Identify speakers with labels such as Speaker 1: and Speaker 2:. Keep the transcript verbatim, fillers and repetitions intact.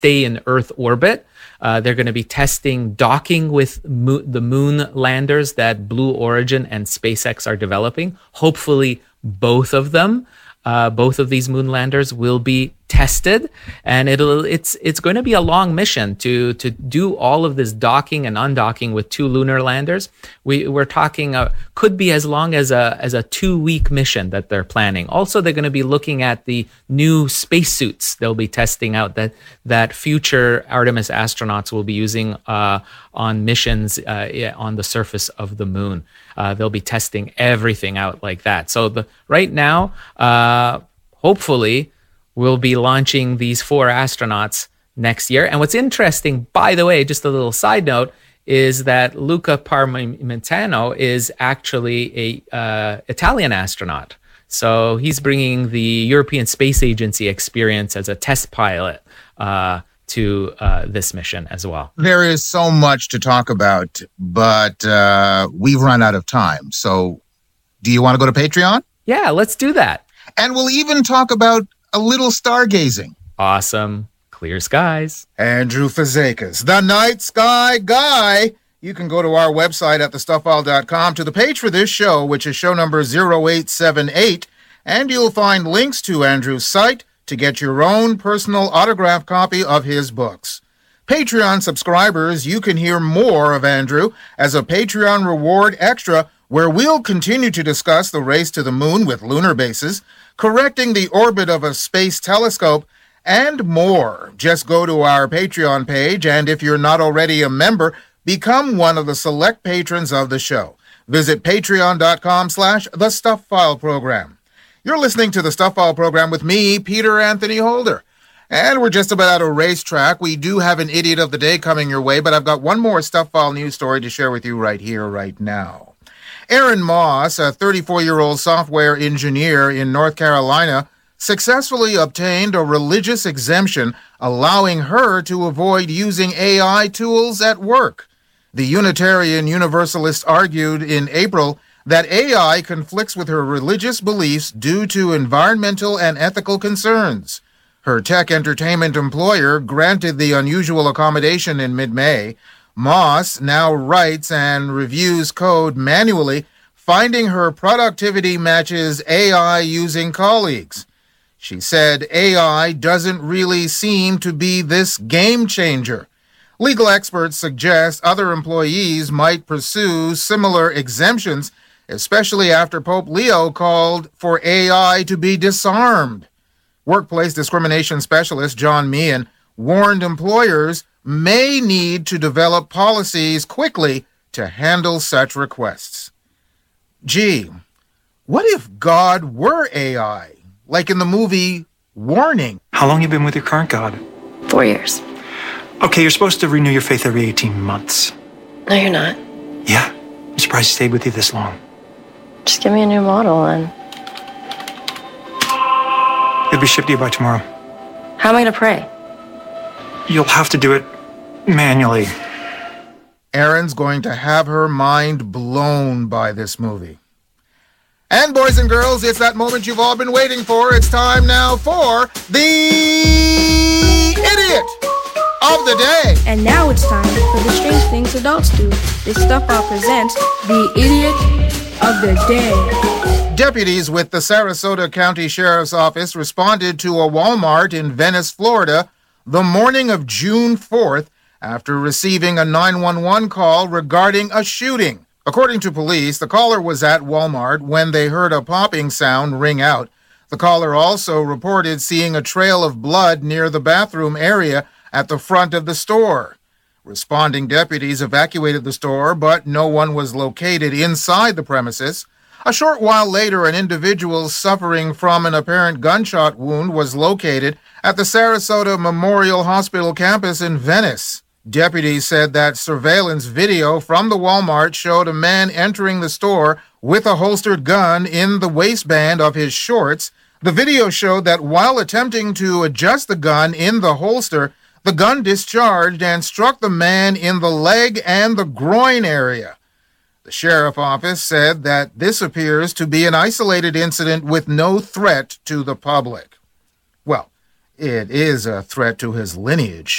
Speaker 1: stay in Earth orbit. Uh, they're going to be testing docking with mo- the moon landers that Blue Origin and SpaceX are developing. Hopefully, both of them, uh, both of these moon landers will be tested, and it'll it's it's going to be a long mission to to do all of this docking and undocking with two lunar landers. We we're talking uh, could be as long as a as a two week mission that they're planning. Also, they're going to be looking at the new spacesuits they'll be testing out that that future Artemis astronauts will be using uh, on missions uh, yeah, on the surface of the moon. Uh, they'll be testing everything out like that. So the right now, uh, hopefully, we'll be launching these four astronauts next year. And what's interesting, by the way, just a little side note, is that Luca Parmigianino is actually a uh, Italian astronaut. So he's bringing the European Space Agency experience as a test pilot uh, to uh, this mission as well.
Speaker 2: There is so much to talk about, but uh, we've run out of time. So do you want to go to Patreon?
Speaker 1: Yeah, let's do that.
Speaker 2: And we'll even talk about a little stargazing.
Speaker 1: Awesome. Clear skies.
Speaker 2: Andrew Fazekas, the night sky guy. You can go to our website at the stuff file dot com to the page for this show, which is show number zero eight seven eight, and you'll find links to Andrew's site to get your own personal autographed copy of his books. Patreon subscribers, you can hear more of Andrew as a Patreon reward extra, where we'll continue to discuss the race to the moon with lunar bases, correcting the orbit of a space telescope, and more. Just go to our Patreon page, and if you're not already a member, become one of the select patrons of the show. Visit patreon.com slash the Stuff File Program. You're listening to the Stuff File Program with me, Peter Anthony Holder. And we're just about at a racetrack. We do have an Idiot of the Day coming your way, but I've got one more Stuff File news story to share with you right here, right now. Erin Moss, a thirty-four-year-old software engineer in North Carolina, successfully obtained a religious exemption allowing her to avoid using A I tools at work. The Unitarian Universalist argued in April that A I conflicts with her religious beliefs due to environmental and ethical concerns. Her tech entertainment employer granted the unusual accommodation in mid-May. Moss now writes and reviews code manually, finding her productivity matches A I-using colleagues. She said A I doesn't really seem to be this game changer. Legal experts suggest other employees might pursue similar exemptions, especially after Pope Leo called for A I to be disarmed. Workplace discrimination specialist John Meehan warned employers may need to develop policies quickly to handle such requests. Gee, what if God were A I, like in the movie Warning?
Speaker 3: How long have you been with your current God?
Speaker 4: Four years.
Speaker 3: Okay, you're supposed to renew your faith every eighteen months.
Speaker 4: No, you're not.
Speaker 3: Yeah, I'm surprised he stayed with you this long.
Speaker 4: Just give me a new model and...
Speaker 3: It'll be shipped to you by tomorrow.
Speaker 4: How am I going to pray?
Speaker 3: You'll have to do it manually.
Speaker 2: Erin's going to have her mind blown by this movie. And boys and girls, it's that moment you've all been waiting for. It's time now for the Idiot of the Day.
Speaker 5: And now it's time for the strange things adults do. This Stuff File presents the Idiot of the Day.
Speaker 2: Deputies with the Sarasota County Sheriff's Office responded to a Walmart in Venice, Florida, the morning of June fourth after receiving a nine one one call regarding a shooting. According to police, the caller was at Walmart when they heard a popping sound ring out. The caller also reported seeing a trail of blood near the bathroom area at the front of the store. Responding deputies evacuated the store, but no one was located inside the premises. A short while later, an individual suffering from an apparent gunshot wound was located at the Sarasota Memorial Hospital campus in Venice. Deputies said that surveillance video from the Walmart showed a man entering the store with a holstered gun in the waistband of his shorts. The video showed that while attempting to adjust the gun in the holster, the gun discharged and struck the man in the leg and the groin area. The sheriff's office said that this appears to be an isolated incident with no threat to the public. Well, it is a threat to his lineage.